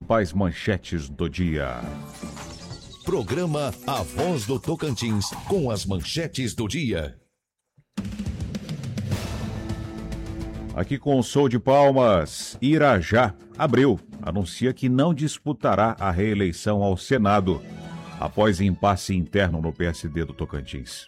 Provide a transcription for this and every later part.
principais manchetes do dia. Programa A Voz do Tocantins, com as manchetes do dia. Aqui com o Sol de Palmas, Irajá Abreu anuncia que não disputará a reeleição ao Senado após impasse interno no PSD do Tocantins.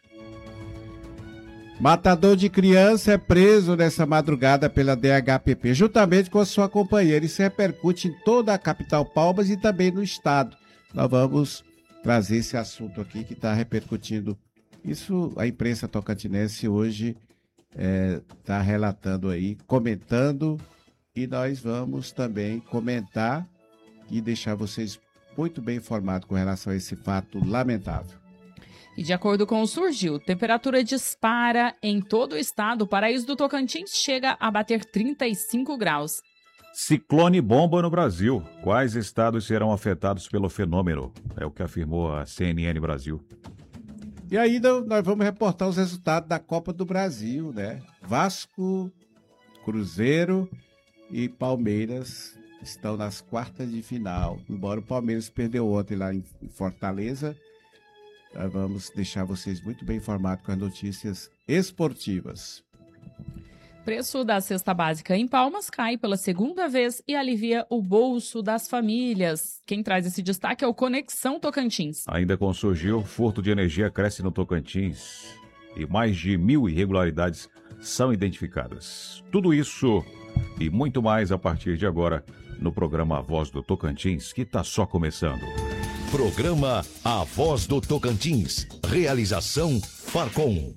Matador de criança é preso nessa madrugada pela DHPP, juntamente com a sua companheira. Isso repercute em toda a capital Palmas e também no estado. Nós vamos trazer esse assunto aqui que está repercutindo. Isso a imprensa tocantinense hoje está relatando aí, comentando, e nós vamos também comentar e deixar vocês muito bem informados com relação a esse fato lamentável. E de acordo com o Surgil, temperatura dispara em todo o estado. O Paraíso do Tocantins chega a bater 35 graus. Ciclone bomba no Brasil. Quais estados serão afetados pelo fenômeno? É o que afirmou a CNN Brasil. E ainda nós vamos reportar os resultados da Copa do Brasil, né? Vasco, Cruzeiro e Palmeiras estão nas quartas de final. Embora o Palmeiras perdeu ontem lá em Fortaleza, nós vamos deixar vocês muito bem informados com as notícias esportivas. Preço da cesta básica em Palmas cai pela segunda vez e alivia o bolso das famílias. Quem traz esse destaque é o Conexão Tocantins. Ainda com Surgil, furto de energia cresce no Tocantins e mais de 1.000 irregularidades são identificadas. Tudo isso e muito mais a partir de agora no programa A Voz do Tocantins, que está só começando. Programa A Voz do Tocantins. Realização Farcom.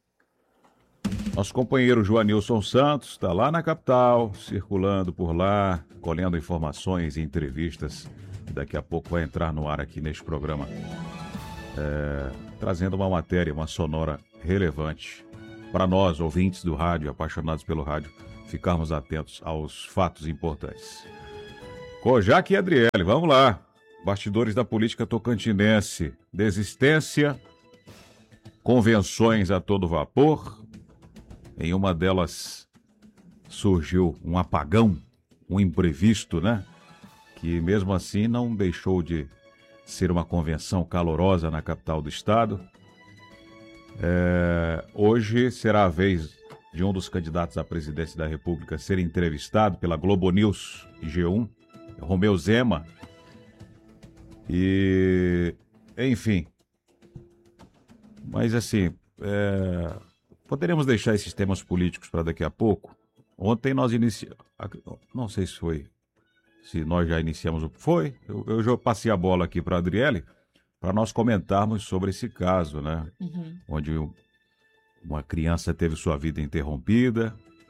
Nosso companheiro Joanilson Santos está lá na capital, circulando por lá, colhendo informações e entrevistas. Daqui a pouco vai entrar no ar aqui neste programa, trazendo uma matéria, uma sonora relevante para nós, ouvintes do rádio, apaixonados pelo rádio, ficarmos atentos aos fatos importantes. Kojak e Adriele, vamos lá. Bastidores da política tocantinense, desistência, convenções a todo vapor. Em uma delas surgiu um apagão, um imprevisto, né? Que mesmo assim não deixou de ser uma convenção calorosa na capital do estado. Hoje será a vez de um dos candidatos à presidência da República ser entrevistado pela Globo News e G1, Romeu Zema. E, enfim, mas assim, poderemos deixar esses temas políticos para daqui a pouco. Ontem nós iniciamos, não sei se nós já iniciamos, eu já passei a bola aqui para a Adriele, para nós comentarmos sobre esse caso, né? Uhum. Onde uma criança teve sua vida interrompida,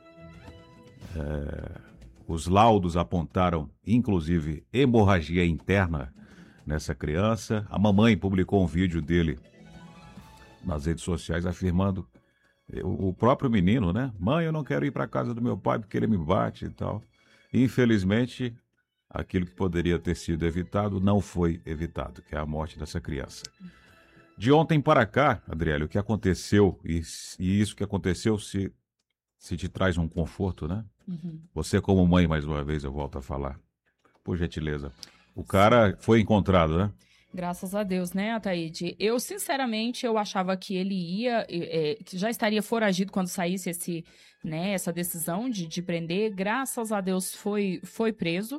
os laudos apontaram, inclusive, hemorragia interna nessa criança. A mamãe publicou um vídeo dele nas redes sociais afirmando, o próprio menino, né? Mãe, eu não quero ir para casa do meu pai porque ele me bate e tal. Infelizmente, aquilo que poderia ter sido evitado não foi evitado, que é a morte dessa criança. De ontem para cá, Adriele, o que aconteceu, e isso que aconteceu se te traz um conforto, né? Uhum. Você como mãe, mais uma vez, eu volto a falar. Por gentileza. O cara foi encontrado, né? Graças a Deus, né, Ataíde? Eu, sinceramente, eu achava que ele que já estaria foragido quando saísse essa decisão de prender. Graças a Deus foi preso.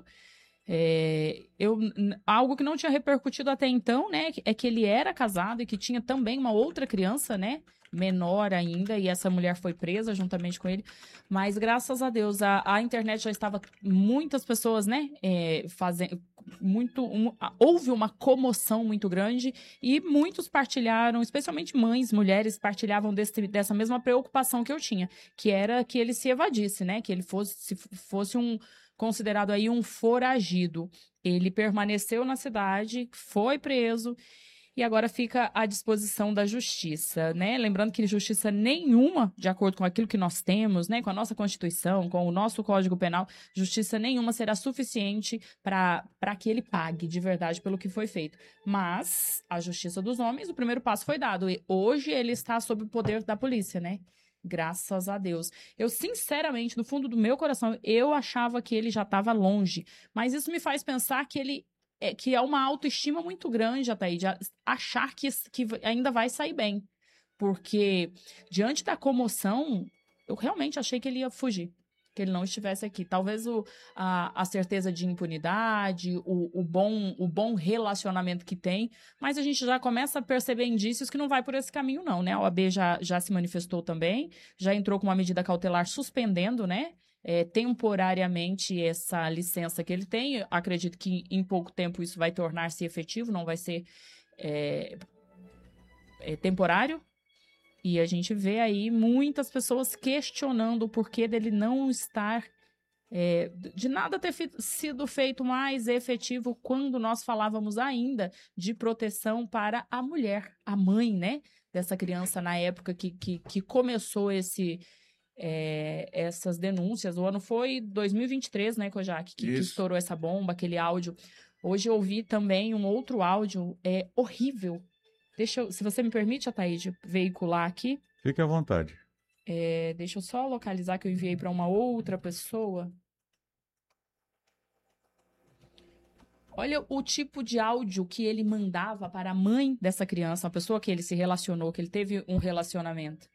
Algo que não tinha repercutido até então, né, é que ele era casado e que tinha também uma outra criança, né, menor ainda, e essa mulher foi presa juntamente com ele. Mas graças a Deus a internet já estava, muitas pessoas, né, fazendo houve uma comoção muito grande e muitos partilharam, especialmente mães, mulheres, partilhavam dessa mesma preocupação que eu tinha, que era que ele se evadisse, né, que ele fosse considerado aí um foragido. Ele permaneceu na cidade, foi preso e agora fica à disposição da justiça, né? Lembrando que justiça nenhuma, de acordo com aquilo que nós temos, né, com a nossa Constituição, com o nosso Código Penal, justiça nenhuma será suficiente para que ele pague de verdade pelo que foi feito. Mas a justiça dos homens, o primeiro passo foi dado. E hoje ele está sob o poder da polícia, né? Graças a Deus. Eu, sinceramente, no fundo do meu coração, eu achava que ele já estava longe. Mas isso me faz pensar que é uma autoestima muito grande, Ataíde, achar que ainda vai sair bem. Porque, diante da comoção, eu realmente achei que ele ia fugir. Que ele não estivesse aqui. Talvez a certeza de impunidade, o bom relacionamento que tem, mas a gente já começa a perceber indícios que não vai por esse caminho, não, né? A OAB já se manifestou também, já entrou com uma medida cautelar suspendendo, né? Temporariamente essa licença que ele tem. Eu acredito que em pouco tempo isso vai tornar-se efetivo, não vai ser temporário. E a gente vê aí muitas pessoas questionando o porquê dele não estar, de nada ter sido feito mais efetivo quando nós falávamos ainda de proteção para a mulher, a mãe, né, dessa criança na época que começou essas denúncias. O ano foi 2023, né, Kojak, que estourou essa bomba, aquele áudio. Hoje eu ouvi também um outro áudio horrível. Se você me permite, Ataíde, veicular aqui. Fique à vontade. Deixa eu só localizar que eu enviei para uma outra pessoa. Olha o tipo de áudio que ele mandava para a mãe dessa criança, a pessoa que ele se relacionou, que ele teve um relacionamento.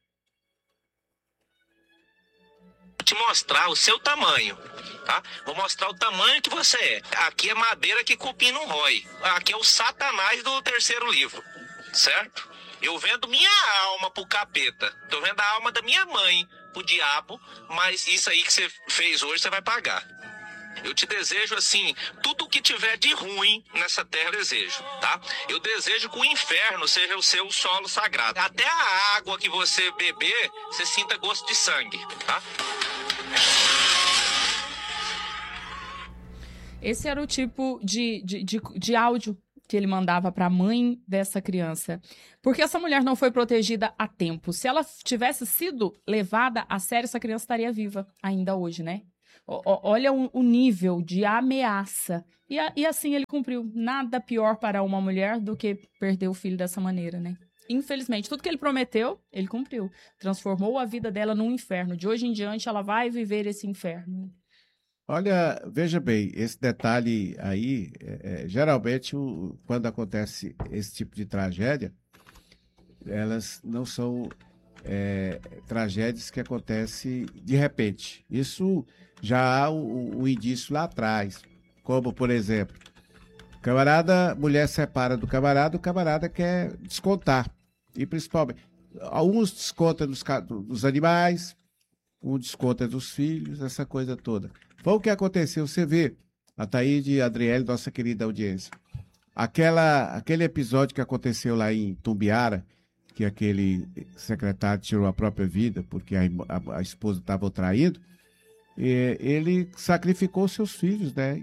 Vou te mostrar o seu tamanho, tá? Vou mostrar o tamanho que você é. Aqui é madeira que cupim não rói. Aqui é o Satanás do terceiro livro. Certo? Eu vendo minha alma pro capeta. Tô vendo a alma da minha mãe pro diabo, mas isso aí que você fez hoje, você vai pagar. Eu te desejo, assim, tudo que tiver de ruim nessa terra eu desejo, tá? Eu desejo que o inferno seja o seu solo sagrado. Até a água que você beber, você sinta gosto de sangue, tá? Esse era o tipo de áudio que ele mandava para a mãe dessa criança. Porque essa mulher não foi protegida a tempo. Se ela tivesse sido levada a sério, essa criança estaria viva ainda hoje, né? Olha o nível de ameaça. E assim ele cumpriu. Nada pior para uma mulher do que perder o filho dessa maneira, né? Infelizmente, tudo que ele prometeu, ele cumpriu. Transformou a vida dela num inferno. De hoje em diante, ela vai viver esse inferno. Olha, veja bem, esse detalhe aí, geralmente, quando acontece esse tipo de tragédia, elas não são tragédias que acontecem de repente. Isso já há o indício lá atrás, como, por exemplo, mulher separa do camarada, o camarada quer descontar. E, principalmente, alguns descontam dos animais, um desconta dos filhos, essa coisa toda. Foi o que aconteceu, você vê, Ataíde e Adriele, nossa querida audiência. Aquele episódio que aconteceu lá em Tumbiara, que aquele secretário tirou a própria vida, porque a esposa estava o traindo, ele sacrificou seus filhos, né?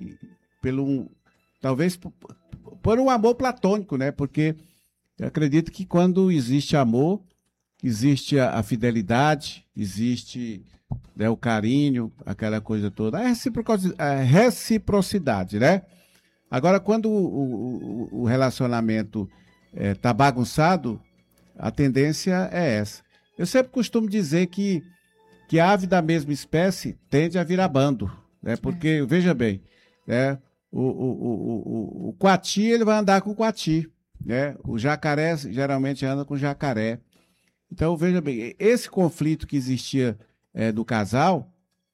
Talvez por um amor platônico, né? Porque eu acredito que quando existe amor, existe a fidelidade, existe, né, o carinho, aquela coisa toda, a reciprocidade, né? Agora, quando o relacionamento está bagunçado, a tendência é essa. Eu sempre costumo dizer que a ave da mesma espécie tende a virar bando, né? Porque, veja bem, né? O coati, ele vai andar com o coati, né? O jacaré geralmente anda com o jacaré. Então, veja bem, esse conflito que existia do casal,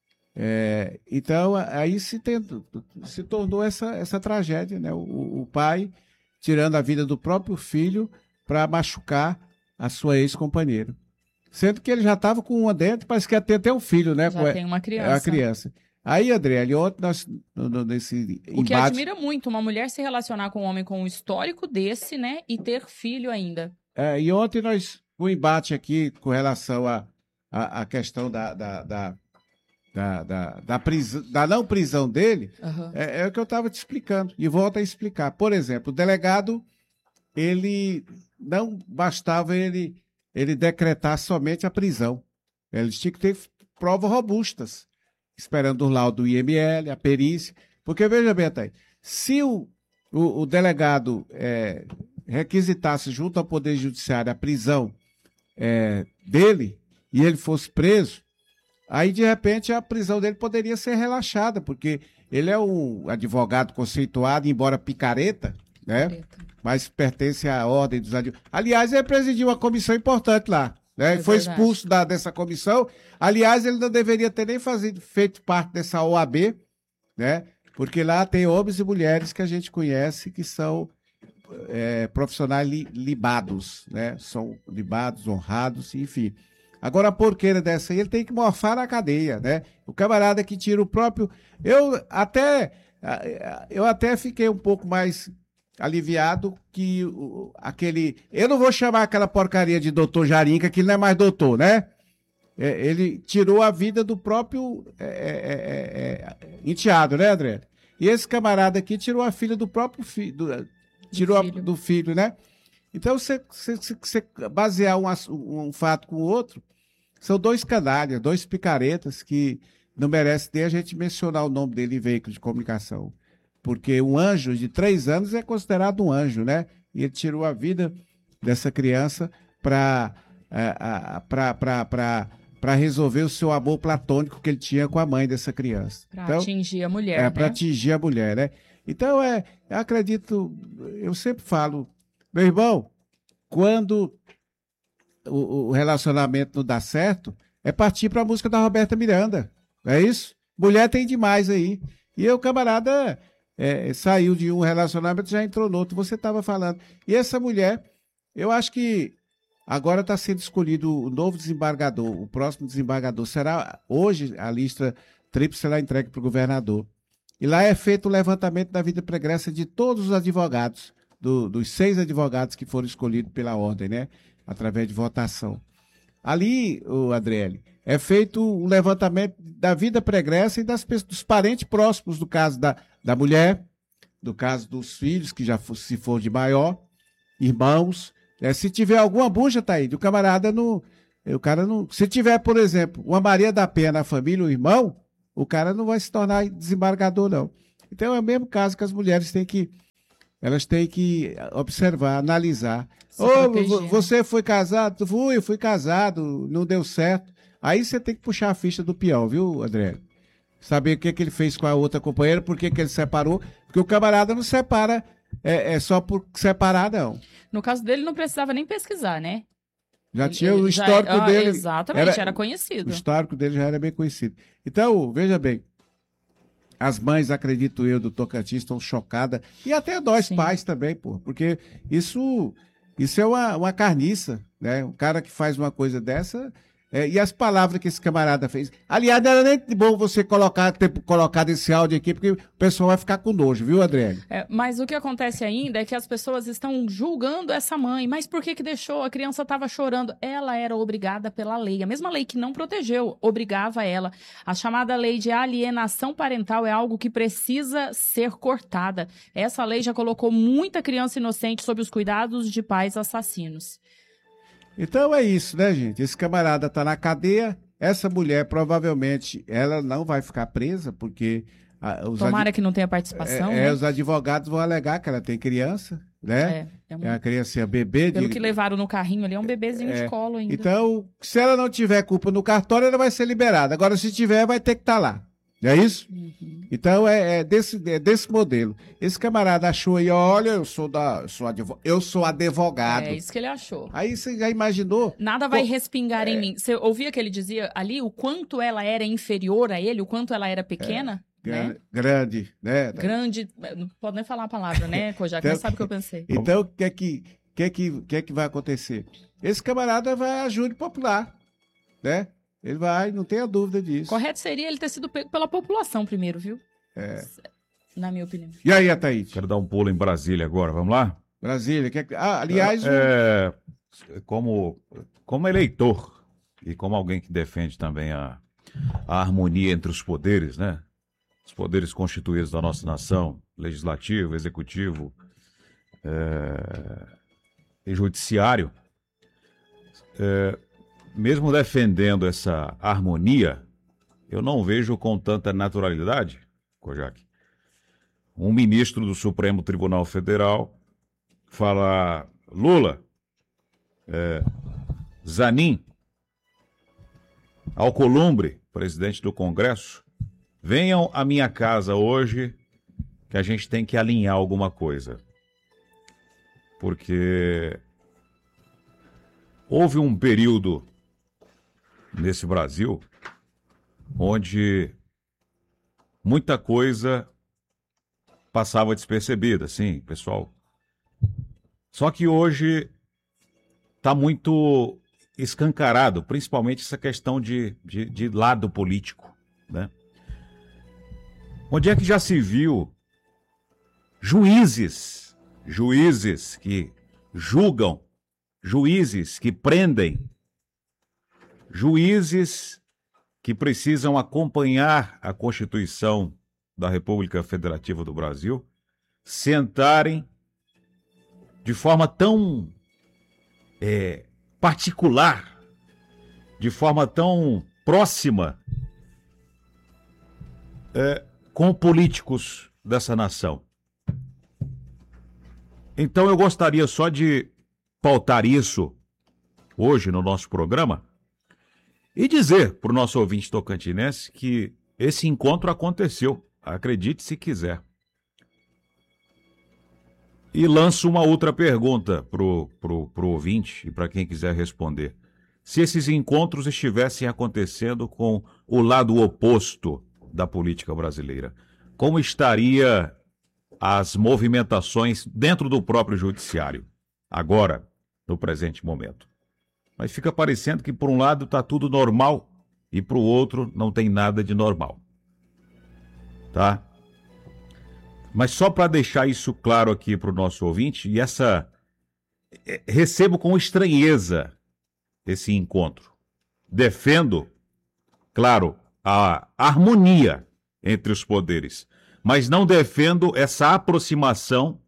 então aí se tornou essa tragédia, né? O pai tirando a vida do próprio filho para machucar a sua ex-companheira. Sendo que ele já estava com uma dentro, parece que ia ter até um filho, né? Já tem uma criança. A criança. Aí, Adriele, ontem nós, nesse embate... O que admira muito, uma mulher se relacionar com um homem com um histórico desse, né? E ter filho ainda. E ontem nós, um embate aqui com relação à questão da não prisão dele, é o que eu estava te explicando. E volto a explicar. Por exemplo, o delegado, ele não bastava ele decretar somente a prisão. Eles tinham que ter provas robustas, esperando o laudo do IML, a perícia. Porque, veja bem, Thaís, se o delegado requisitasse junto ao Poder Judiciário a prisão dele, e ele fosse preso, aí de repente a prisão dele poderia ser relaxada, porque ele é um advogado conceituado, embora picareta, né? Mas pertence à ordem dos advogados. Aliás, ele presidiu uma comissão importante lá, né? Foi expulso dessa comissão. Aliás, ele não deveria ter nem feito parte dessa OAB, né? Porque lá tem homens e mulheres que a gente conhece que são profissionais libados, né? São libados, honrados, enfim. Agora, a porqueira dessa aí, ele tem que morfar na cadeia, né? O camarada que tira o próprio... Eu até fiquei um pouco mais aliviado que aquele... Eu não vou chamar aquela porcaria de doutor Jarinca, que ele não é mais doutor, né? Ele tirou a vida do próprio enteado, né, André? E esse camarada aqui tirou a filha do próprio filho, do filho, né? Então, você basear um fato com o outro, são dois canalhas, dois picaretas que não merecem nem a gente mencionar o nome dele em veículo de comunicação. Porque um anjo de 3 anos é considerado um anjo, né? E ele tirou a vida dessa criança para resolver o seu amor platônico que ele tinha com a mãe dessa criança. Para atingir a mulher, né? Para atingir a mulher, né? Então, eu acredito, eu sempre falo, meu irmão, quando o relacionamento não dá certo, é partir para a música da Roberta Miranda, não é isso? Mulher tem demais aí. E o camarada saiu de um relacionamento, já entrou no outro, você estava falando. E essa mulher, eu acho que agora está sendo escolhido o novo desembargador, o próximo desembargador. Será hoje a lista tríplice será entregue para o governador. E lá é feito o levantamento da vida pregressa de todos os advogados, dos 6 advogados que foram escolhidos pela ordem, né? Através de votação. Ali, Adriele, é feito um levantamento da vida pregressa e dos parentes próximos, do caso da mulher, do caso dos filhos, que já se for de maior, irmãos. Se tiver alguma bucha, tá aí, do camarada não. O cara não. Se tiver, por exemplo, uma Maria da Penha na família, o irmão, o cara não vai se tornar desembargador, não. Então é o mesmo caso que as mulheres têm que observar, analisar. Você foi casado? Fui casado, não deu certo. Aí você tem que puxar a ficha do peão, viu, André? Saber o que ele fez com a outra companheira, por que ele separou, porque o camarada não separa, só por separar, não. No caso dele, não precisava nem pesquisar, né? Já tinha o histórico dele. Exatamente, era conhecido. O histórico dele já era bem conhecido. Então, veja bem, as mães, acredito eu, do Tocantins estão chocadas, e até nós, pais também, porque isso é uma carniça, né? Um cara que faz uma coisa dessa, e as palavras que esse camarada fez. Aliás, não era nem bom você ter colocado esse áudio aqui, porque o pessoal vai ficar com nojo, viu, Adriane? Mas o que acontece ainda é que as pessoas estão julgando essa mãe. Mas por que deixou? A criança estava chorando. Ela era obrigada pela lei. A mesma lei que não protegeu, obrigava ela. A chamada lei de alienação parental é algo que precisa ser cortada. Essa lei já colocou muita criança inocente sob os cuidados de pais assassinos. Então é isso, né, gente? Esse camarada tá na cadeia, essa mulher provavelmente ela não vai ficar presa, porque... Tomara que não tenha participação, né? Os advogados vão alegar que ela tem criança, né? É uma criança, bebê. Pelo que levaram no carrinho ali, é um bebezinho de colo ainda. Então, se ela não tiver culpa no cartório, ela vai ser liberada. Agora, se tiver, vai ter que estar lá. Não é isso? Uhum. Então, é desse modelo. Esse camarada achou aí, olha, eu sou advogado. É isso que ele achou. Aí você já imaginou? Nada vai respingar em mim. Você ouvia que ele dizia ali o quanto ela era inferior a ele, o quanto ela era pequena? Né? Grande, né? Grande, não pode nem falar a palavra, né, Kojak? Então, sabe o que eu pensei. Então, o que é que vai acontecer? Esse camarada vai a júri popular, né? Ele vai, não tenha dúvida disso. Correto seria ele ter sido pego pela população primeiro, viu? Na minha opinião. E aí, Ataíde? Quero dar um pulo em Brasília agora, vamos lá? Brasília, aliás... Como eleitor e como alguém que defende também a harmonia entre os poderes, né? Os poderes constituídos da nossa nação, legislativo, executivo e judiciário, mesmo defendendo essa harmonia, eu não vejo com tanta naturalidade, Kojak, um ministro do Supremo Tribunal Federal falar: Lula, Zanin Alcolumbre, presidente do Congresso, venham à minha casa hoje que a gente tem que alinhar alguma coisa. Porque houve um período nesse Brasil onde muita coisa passava despercebida, sim, pessoal. Só que hoje está muito escancarado, principalmente essa questão de lado político, né? Onde é que já se viu juízes que julgam, juízes que prendem, juízes que precisam acompanhar a Constituição da República Federativa do Brasil, sentarem de forma tão particular, de forma tão próxima com políticos dessa nação. Então eu gostaria só de pautar isso hoje no nosso programa e dizer para o nosso ouvinte tocantinense que esse encontro aconteceu, acredite se quiser. E lanço uma outra pergunta pro ouvinte e para quem quiser responder. Se esses encontros estivessem acontecendo com o lado oposto da política brasileira, como estaria as movimentações dentro do próprio judiciário, agora, no presente momento? Mas fica parecendo que por um lado está tudo normal e para o outro não tem nada de normal. Tá? Mas só para deixar isso claro aqui para o nosso ouvinte, e recebo com estranheza esse encontro. Defendo, claro, a harmonia entre os poderes, mas não defendo essa aproximação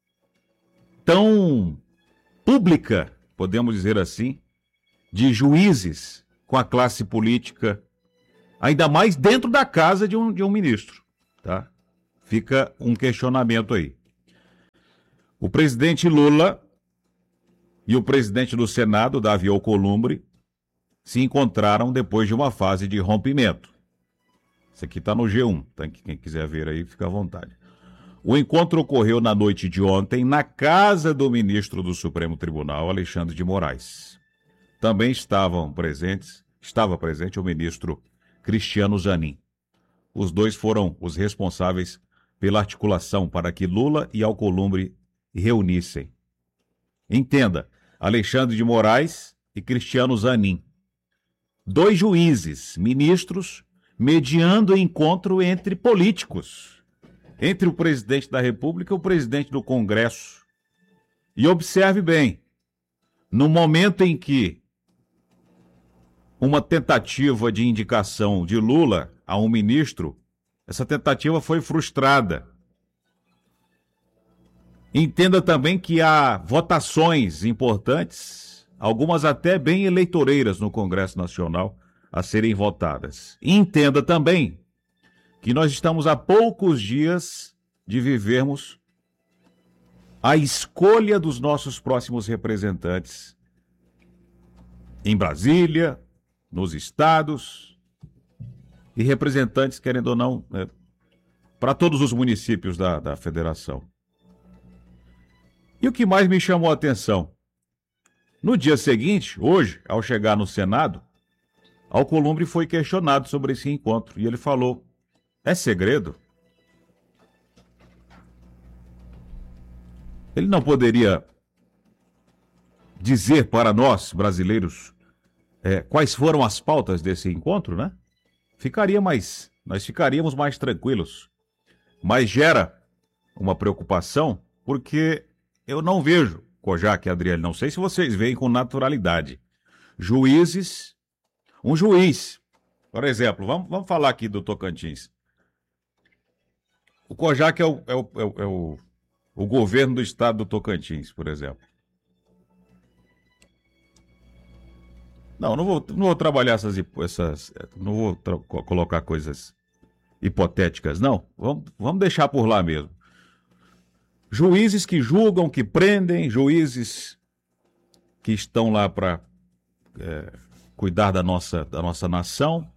tão pública, podemos dizer assim, de juízes com a classe política, ainda mais dentro da casa de um ministro, tá? Fica um questionamento aí. O presidente Lula e o presidente do Senado, Davi Alcolumbre, se encontraram depois de uma fase de rompimento. Isso aqui está no G1, tá? Quem quiser ver aí, fica à vontade. O encontro ocorreu na noite de ontem na casa do ministro do Supremo Tribunal, Alexandre de Moraes. Também estava presente o ministro Cristiano Zanin. Os dois foram os responsáveis pela articulação para que Lula e Alcolumbre reunissem. Entenda, Alexandre de Moraes e Cristiano Zanin. Dois juízes, ministros, mediando o encontro entre políticos, entre o presidente da República e o presidente do Congresso. E observe bem, no momento em que uma tentativa de indicação de Lula a um ministro, essa tentativa foi frustrada. Entenda também que há votações importantes, algumas até bem eleitoreiras no Congresso Nacional, a serem votadas. E entenda também que nós estamos há poucos dias de vivermos a escolha dos nossos próximos representantes em Brasília, nos estados, e representantes, querendo ou não, para todos os municípios da federação. E o que mais me chamou a atenção? No dia seguinte, hoje, ao chegar no Senado, Alcolumbre foi questionado sobre esse encontro e ele falou: é segredo? Ele não poderia dizer para nós, brasileiros, quais foram as pautas desse encontro, né? Nós ficaríamos mais tranquilos. Mas gera uma preocupação, porque eu não vejo, Kojak e Adriele, não sei se vocês veem com naturalidade, um juiz, por exemplo, vamos falar aqui do Tocantins. O Kojak é o governo do estado do Tocantins, por exemplo. Não vou trabalhar não vou colocar coisas hipotéticas, não. Vamos deixar por lá mesmo. Juízes que julgam, que prendem, juízes que estão lá para cuidar da nossa nação,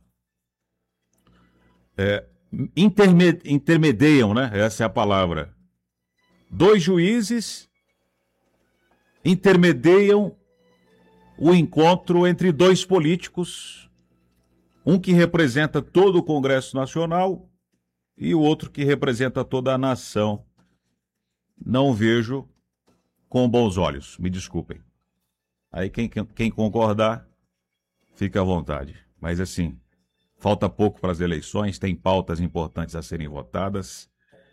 intermediam, né? Essa é a palavra. 2 juízes intermediam o encontro entre 2 políticos, um que representa todo o Congresso Nacional e o outro que representa toda a nação. Não vejo com bons olhos, me desculpem. Aí quem concordar, fica à vontade. Mas assim, falta pouco para as eleições, tem pautas importantes a serem votadas.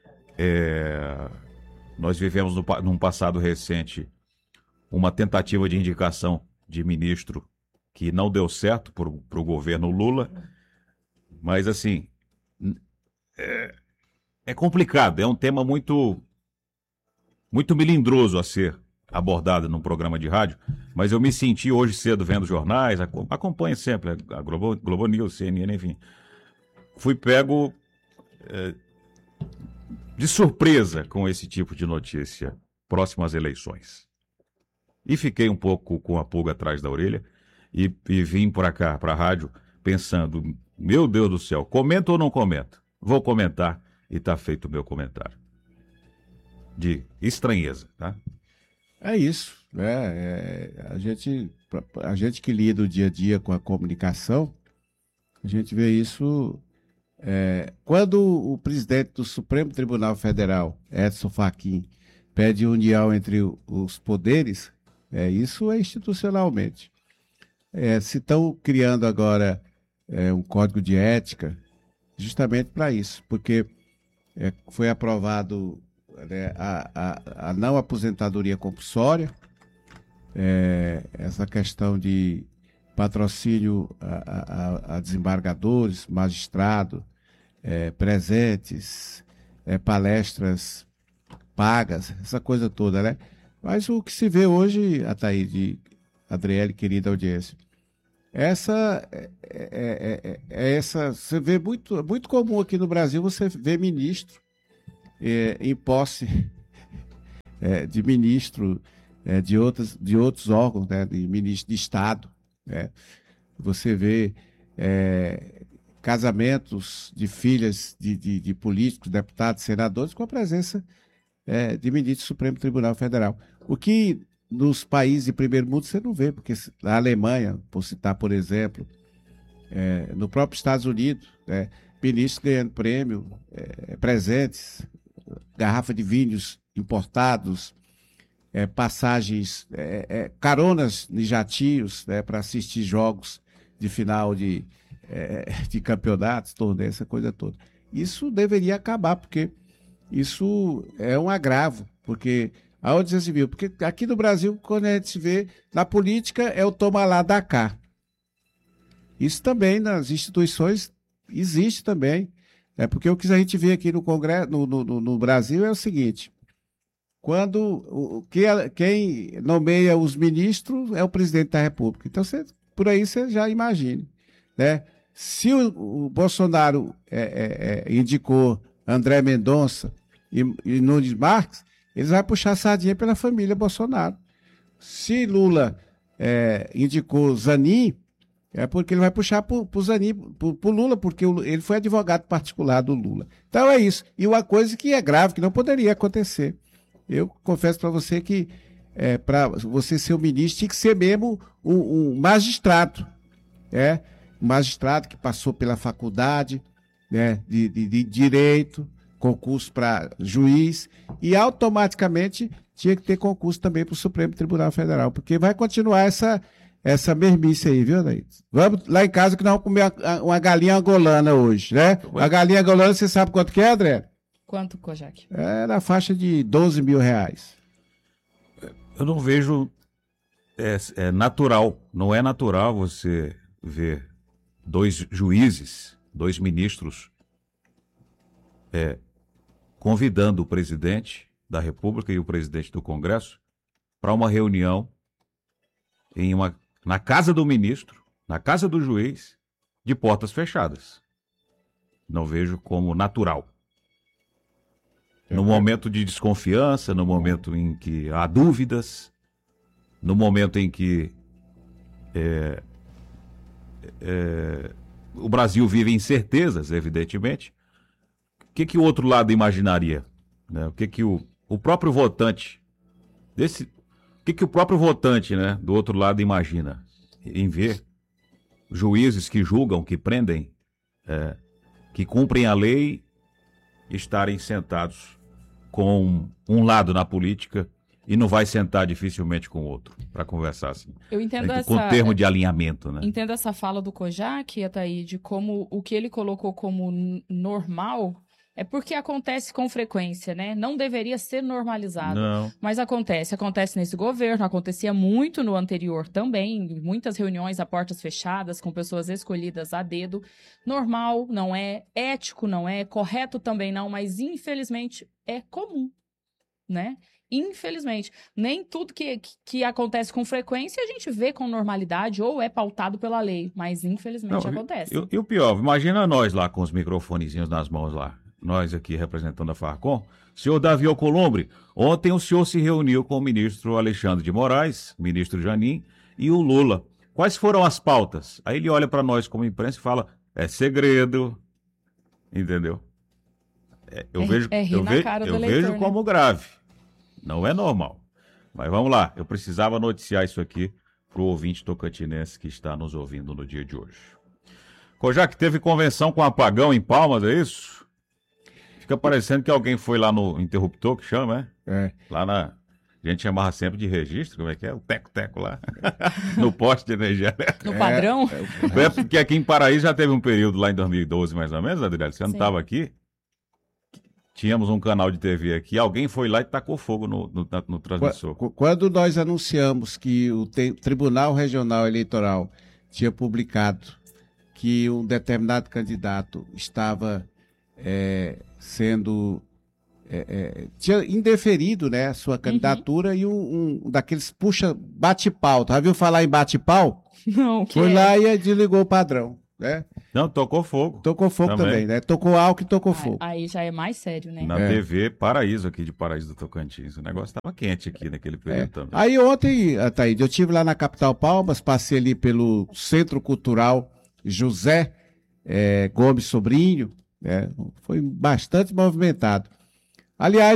Nós vivemos num passado recente uma tentativa de indicação de ministro que não deu certo para o governo Lula. Mas assim, é complicado, é um tema muito melindroso a ser abordado num programa de rádio, mas eu me senti hoje cedo vendo jornais, acompanho sempre a Globo News, CNN, enfim. Fui pego de surpresa com esse tipo de notícia próximo às eleições. E fiquei um pouco com a pulga atrás da orelha e vim para cá, para a rádio, pensando, meu Deus do céu, comento ou não comento? Vou comentar e está feito o meu comentário. De estranheza, tá? É isso, né? A gente que lida o dia a dia com a comunicação, a gente vê isso quando o presidente do Supremo Tribunal Federal, Edson Fachin, pede união entre os poderes, isso é institucionalmente. Se estão criando agora um código de ética, justamente para isso, porque foi aprovado a não aposentadoria compulsória, essa questão de patrocínio a desembargadores, magistrados, presentes, palestras pagas, essa coisa toda, né? Mas o que se vê hoje, Ataíde, Adriele, querida audiência, essa você vê muito comum aqui no Brasil, você vê ministro em posse de ministro de outros órgãos, né, de ministro de Estado, né? Você vê casamentos de filhas de políticos, deputados, senadores, com a presença de ministro do Supremo Tribunal Federal. O que nos países de primeiro mundo você não vê, porque na Alemanha, por citar, por exemplo, no próprio Estados Unidos, ministros ganhando prêmio, presentes, garrafa de vinhos importados, passagens, caronas de jatios, para assistir jogos de final de campeonatos, torneios, essa coisa toda. Isso deveria acabar, porque isso é um agravo, porque aonde já se viu? Porque aqui no Brasil, quando a gente se vê, na política é o toma lá, dá cá. Isso também nas instituições existe também. Porque o que a gente vê aqui no Congresso, no Brasil é o seguinte: quem nomeia os ministros é o presidente da República. Então, por aí você já imagine, né? Se o Bolsonaro indicou André Mendonça e Nunes Marques, eles vão puxar a sardinha pela família Bolsonaro. Se Lula indicou Zanin, é porque ele vai puxar pro Zanin, pro Lula, porque ele foi advogado particular do Lula. Então é isso. E uma coisa que é grave, que não poderia acontecer. Eu confesso para você que para você ser o ministro, tinha que ser mesmo um magistrado. Um magistrado que passou pela faculdade, né, de Direito, concurso para juiz, e automaticamente tinha que ter concurso também para o Supremo Tribunal Federal, porque vai continuar essa mermice aí, viu, Anaí? Vamos lá em casa que nós vamos comer uma galinha angolana hoje, né? A galinha angolana, você sabe quanto que é, André? Quanto, Kojak? É na faixa de 12 mil reais. Eu não vejo... É natural, não é natural você ver 2 juízes, 2 ministros convidando o presidente da República e o presidente do Congresso para uma reunião na casa do ministro, na casa do juiz, de portas fechadas. Não vejo como natural. No momento de desconfiança, no momento em que há dúvidas, no momento em que o Brasil vive incertezas, evidentemente. O que o outro lado imaginaria? Né? O que o próprio votante, o que o próprio votante, né, do outro lado imagina em ver juízes que julgam, que prendem, que cumprem a lei, estarem sentados com um lado na política e não vai sentar dificilmente com o outro para conversar assim. Eu entendo com termo de alinhamento, né? Entendo essa fala do Kojak, Ataíde, como o que ele colocou como normal é porque acontece com frequência, né? Não deveria ser normalizado. Não. Mas acontece nesse governo, acontecia muito no anterior também, muitas reuniões a portas fechadas, com pessoas escolhidas a dedo. Normal não é, ético não é, correto também não, mas infelizmente é comum, né? Infelizmente. Nem tudo que acontece com frequência a gente vê com normalidade ou é pautado pela lei, mas infelizmente acontece. E o pior, imagina nós lá com os microfonezinhos nas mãos lá. Nós aqui representando a Farcom. Senhor Davi Alcolumbre, ontem o senhor se reuniu com o ministro Alexandre de Moraes, ministro Janin e o Lula. Quais foram as pautas? Aí ele olha para nós como imprensa e fala, é segredo, entendeu? Eu vejo como grave. Não é normal. Mas vamos lá, eu precisava noticiar isso aqui para o ouvinte tocantinense que está nos ouvindo no dia de hoje. Kojak, teve convenção com apagão em Palmas, é isso? Fica parecendo que alguém foi lá no interruptor, que chama, Lá a gente chamava sempre de registro, como é que é? O teco-teco lá, no poste de energia elétrica. No padrão? Porque aqui em Paraíso já teve um período lá em 2012, mais ou menos, Adriano, você não estava aqui? Tínhamos um canal de TV aqui, alguém foi lá e tacou fogo no transmissor. Quando nós anunciamos que o Tribunal Regional Eleitoral tinha publicado que um determinado candidato estava tinha indeferido, né, a sua candidatura e um daqueles bate-pau. Já viu falar em bate-pau? Não, foi lá e desligou o padrão, né? Não, tocou fogo. Tocou fogo também, né? Tocou álcool e tocou fogo. Aí já é mais sério, né? Na TV Paraíso, aqui de Paraíso do Tocantins. O negócio estava quente aqui naquele período também. Aí ontem, Ataíde, eu estive lá na capital Palmas, passei ali pelo Centro Cultural José Gomes Sobrinho, né? Foi bastante movimentado. Aliás,